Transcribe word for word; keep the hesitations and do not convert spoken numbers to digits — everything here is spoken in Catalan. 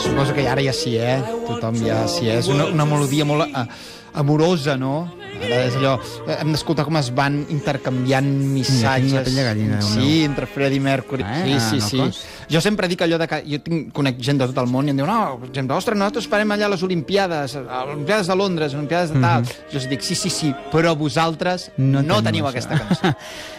suposo que ara ja sí, eh? Tothom ja sí, eh? És una, una melodia molt uh, amorosa, no? Ara és allò... Hem d'escoltar com es van intercanviant missatges. Ja tinc la pell de gallina, sí, meu. entre Freddie Mercury. Eh? Sí, sí, No sí. fos? Jo sempre dic allò de que... Jo tinc, conec gent de tot el món i em diu, no, per exemple, ostres, nosaltres farem allà les Olimpiades, a les Olimpiades de Londres, les Olimpiades de tal. Mm -hmm. Jo els dic, sí, sí, sí, però vosaltres no, No no teniu teniu això. aquesta cançó.